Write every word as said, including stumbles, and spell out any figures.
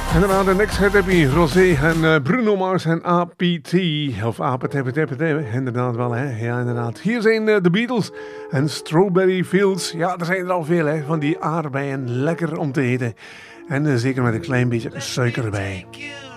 En daarna de Next Hit heb je Rosé en uh, Bruno Mars en A P T. Of A P T, inderdaad wel, hè. Ja, inderdaad. Hier zijn uh, de Beatles en Strawberry Fields. Ja, er zijn er al veel, hè, van die aardbeien. Lekker om te eten. En uh, zeker met een klein beetje suiker erbij.